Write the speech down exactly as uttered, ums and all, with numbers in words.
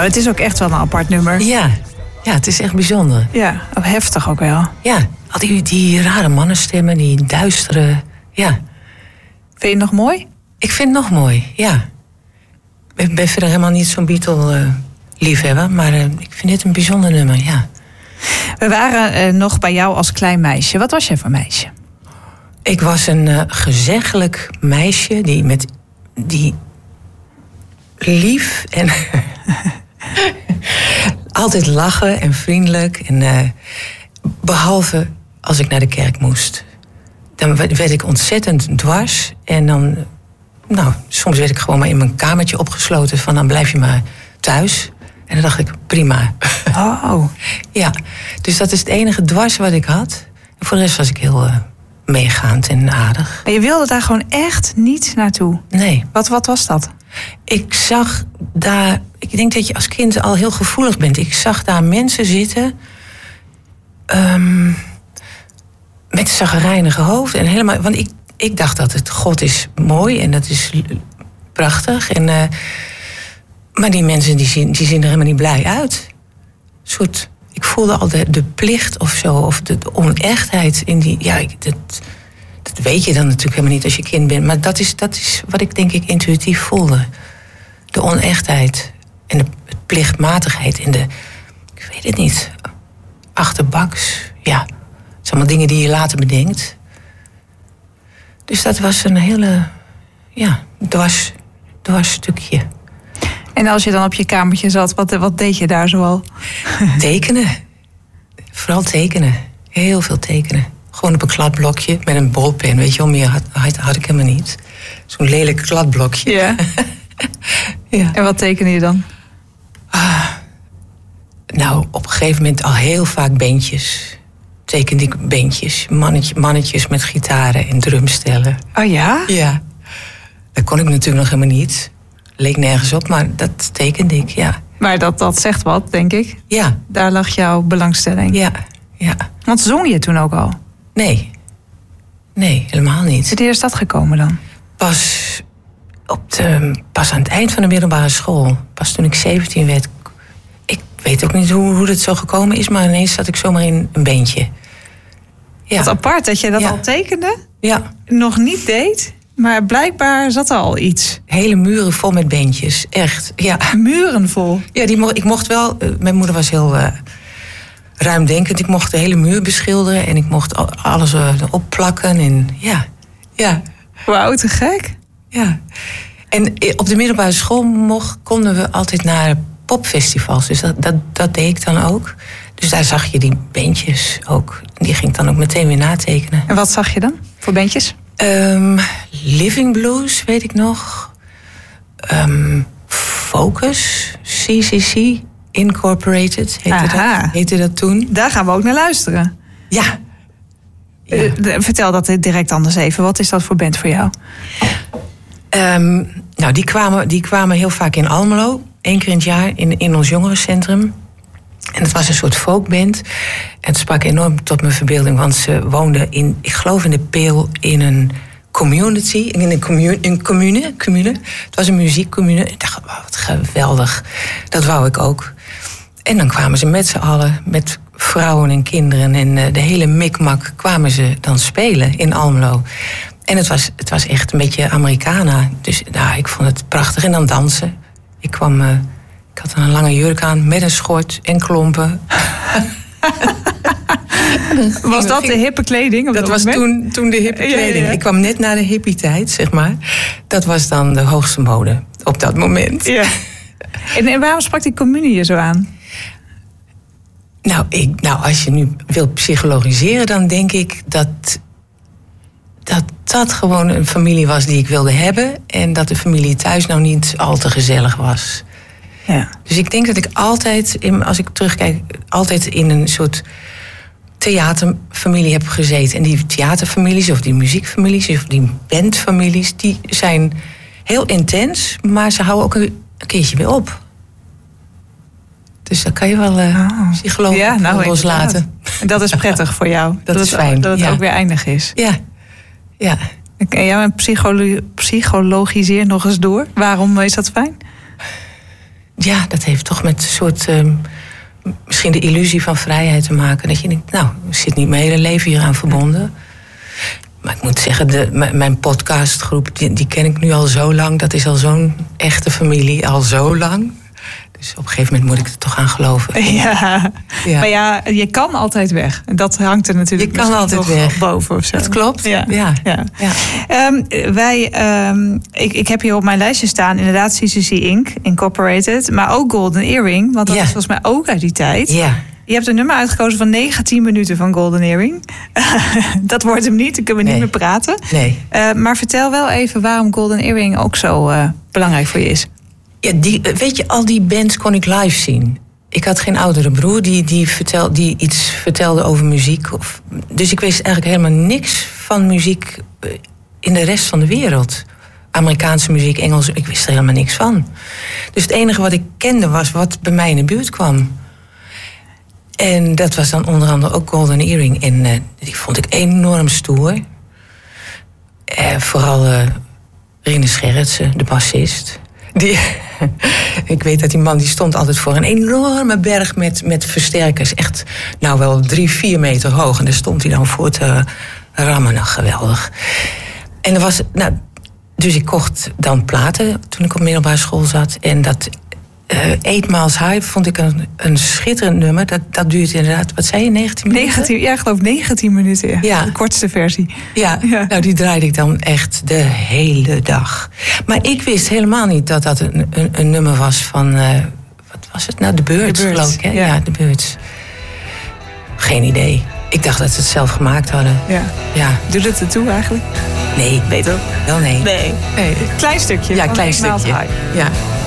Nou, het is ook echt wel een apart nummer. Ja, ja, het is echt bijzonder. Ja, heftig ook wel. Ja, al die, die rare mannenstemmen, die duistere, ja. Vind je het nog mooi? Ik vind het nog mooi, ja. Ik ben verder helemaal niet zo'n Beatle-liefhebber, maar uh, ik vind dit een bijzonder nummer, ja. We waren uh, nog bij jou als klein meisje. Wat was jij voor meisje? Ik was een uh, gezeggelijk meisje die met die lief en altijd lachen en vriendelijk. En uh, behalve als ik naar de kerk moest. Dan werd ik ontzettend dwars. En dan, nou, soms werd ik gewoon maar in mijn kamertje opgesloten. Van dan blijf je maar thuis. En dan dacht ik, prima. Oh. Ja, dus dat is het enige dwars wat ik had. En voor de rest was ik heel uh, meegaand en aardig. Maar je wilde daar gewoon echt niet naartoe? Nee. Wat, wat was dat? Ik zag daar... Ik denk dat je als kind al heel gevoelig bent. Ik zag daar mensen zitten... Um, met chagrijnige hoofd. En helemaal, want ik, ik dacht dat het God is mooi en dat is prachtig. En, uh, maar die mensen die zien, die zien er helemaal niet blij uit. Een soort, ik voelde al de, de plicht of zo, of de, de onechtheid in die... Ja, ik, dat, dat weet je dan natuurlijk helemaal niet als je kind bent. Maar dat is, dat is wat ik denk ik intuïtief voelde. De onechtheid en de, de plichtmatigheid en de... Ik weet het niet. Achterbaks, ja. Het zijn allemaal dingen die je later bedenkt. Dus dat was een hele, ja, dwars, dwars stukje. En als je dan op je kamertje zat, wat, wat deed je daar zoal? Tekenen. Vooral tekenen. Heel veel tekenen. Gewoon op een kladblokje met een bolpen. Weet je wel, meer had, had, had ik helemaal niet. Zo'n lelijk kladblokje. Ja. Ja. En wat tekende je dan? Ah, nou, op een gegeven moment al heel vaak bandjes. Tekende ik bandjes. Mannetje, mannetjes met gitaren en drumstellen. Oh ja? Ja. Dat kon ik natuurlijk nog helemaal niet. Leek nergens op, maar dat tekende ik, ja. Maar dat, dat zegt wat, denk ik. Ja. Daar lag jouw belangstelling. Ja, ja. Want zong je toen ook al? Nee. Nee, helemaal niet. Wanneer is dat gekomen dan? Pas, op de, pas aan het eind van de middelbare school. Pas toen ik zeventien werd. Ik weet ook niet hoe, hoe dat zo gekomen is, maar ineens zat ik zomaar in een bandje. Ja. Wat apart dat je dat ja. al tekende. Ja. Nog niet deed, maar blijkbaar zat er al iets. Hele muren vol met bandjes, echt. Ja. Muren vol? Ja, die mo- ik mocht wel... Uh, mijn moeder was heel uh, ruimdenkend. Ik mocht de hele muur beschilderen en ik mocht alles uh, opplakken. En ja, ja. Wauw, te gek. Ja. En op de middelbare school mocht, konden we altijd naar popfestivals. Dus dat, dat, dat deed ik dan ook. Dus daar zag je die bandjes ook. Die ging ik dan ook meteen weer natekenen. En wat zag je dan voor bandjes? Um, Living Blues, weet ik nog. Um, Focus, C C C, Incorporated, heette dat, heette dat toen. Daar gaan we ook naar luisteren. Ja. ja. Uh, vertel dat direct anders even. Wat is dat voor band voor jou? Um, nou, die kwamen, die kwamen heel vaak in Almelo. Eén keer in het jaar in, in ons jongerencentrum. En het was een soort folkband. En het sprak enorm tot mijn verbeelding. Want ze woonden in, ik geloof in de Peel, in een community. In een commune. Een commune, commune. Het was een muziekcommune. Ik dacht, wow, wat geweldig. Dat wou ik ook. En dan kwamen ze met z'n allen, met vrouwen en kinderen. En de hele mikmak kwamen ze dan spelen in Almelo. En het was, het was echt een beetje Americana. Dus nou, ik vond het prachtig. En dan dansen. Ik kwam... Uh, Ik had een lange jurk aan met een schort en klompen. Was dat de hippe kleding? Op dat was toen, toen de hippe kleding. Ja, ja, ja. Ik kwam net na de hippie-tijd, zeg maar. Dat was dan de hoogste mode op dat moment. Ja. En, en waarom sprak die communie je zo aan? Nou, ik, nou, als je nu wilt psychologiseren, dan denk ik dat... dat dat gewoon een familie was die ik wilde hebben. En dat de familie thuis nou niet al te gezellig was. Ja. Dus ik denk dat ik altijd, als ik terugkijk, altijd in een soort theaterfamilie heb gezeten. En die theaterfamilies of die muziekfamilies of die bandfamilies, die zijn heel intens, maar ze houden ook een, een keertje weer op. Dus dat kan je wel uh, oh. psychologisch ja, nou, loslaten. En dat is prettig voor jou. Dat, dat is fijn. Dat het ja. ook weer eindig is. Ja, ja. En jij psycholo- psychologiseer nog eens door. Waarom is dat fijn? ja, dat heeft toch met een soort... Um, misschien de illusie van vrijheid te maken. Dat je denkt, nou, ik zit niet mijn hele leven hier aan verbonden. Maar ik moet zeggen, de, m- mijn podcastgroep, die, die ken ik nu al zo lang. Dat is al zo'n echte familie, al zo lang. Dus op een gegeven moment moet ik er toch aan geloven. Ja, ja. Maar ja, je kan altijd weg. Dat hangt er natuurlijk je kan altijd weg. boven of zo. Dat klopt. Ja. Ja. Ja. Ja. Um, wij, um, ik, ik heb hier op mijn lijstje staan inderdaad C C C Incorporated. Incorporated, maar ook Golden Earring, want dat ja. is volgens mij ook uit die tijd. Ja. Je hebt een nummer uitgekozen van negentien minuten van Golden Earring. Dat wordt hem niet, dan kunnen we nee. niet meer praten. Nee. Uh, maar vertel wel even waarom Golden Earring ook zo uh, belangrijk voor je is. Ja, die, weet je, al die bands kon ik live zien. Ik had geen oudere broer die, die, vertel, die iets vertelde over muziek. Of, dus ik wist eigenlijk helemaal niks van muziek in de rest van de wereld. Amerikaanse muziek, Engels, ik wist er helemaal niks van. Dus het enige wat ik kende was wat bij mij in de buurt kwam. En dat was dan onder andere ook Golden Earring. En uh, die vond ik enorm stoer. Uh, vooral uh, Rinus Gerritsen, de bassist. Die, ik weet dat die man die stond altijd voor een enorme berg met, met versterkers. Echt, nou wel drie, vier meter hoog. En daar stond hij dan voor te rammen. Nou, geweldig. En er was, nou, dus ik kocht dan platen toen ik op middelbare school zat. En dat uh, Eight Miles High vond ik een, een schitterend nummer. Dat, dat duurt inderdaad, wat zei je, negentien minuten? negentien, ja, ik geloof negentien minuten. Ja. Ja. De kortste versie. Ja, ja, nou die draaide ik dan echt de hele dag. Maar ik wist helemaal niet dat dat een, een, een nummer was van... Uh, wat was het nou? De Birds, The Birds, geloof ik, hè? Ja. Ja, de Birds. Geen idee. Ik dacht dat ze het zelf gemaakt hadden. Ja. Ja. Doet het ertoe eigenlijk? Nee. Weet ook. Wel nee. Nee. nee. Klein stukje. Ja, klein Eight Miles stukje. High. Ja.